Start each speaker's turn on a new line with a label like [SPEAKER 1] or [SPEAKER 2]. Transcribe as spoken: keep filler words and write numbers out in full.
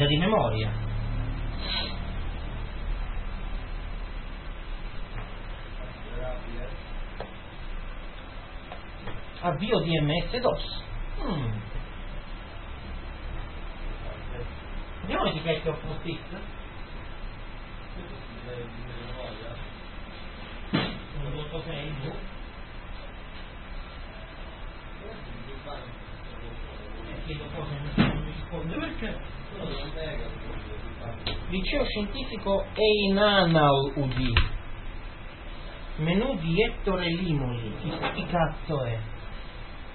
[SPEAKER 1] di memoria. Avvio D M S DOS. Mm. Vediamo l'etichetta of post-it. Non so se è il V. Chiedo cosa non mi risponde perché. Liceo scientifico Einanal U D. Menù di Ettore Limoli. Chi, chi cazzo è?